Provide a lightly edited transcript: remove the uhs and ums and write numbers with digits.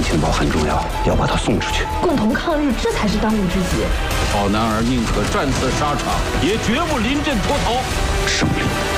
情报很重要，要把他送出去。 共同抗日，这才是当务之急。 好男儿宁可战死沙场，也绝不临阵脱逃。 胜利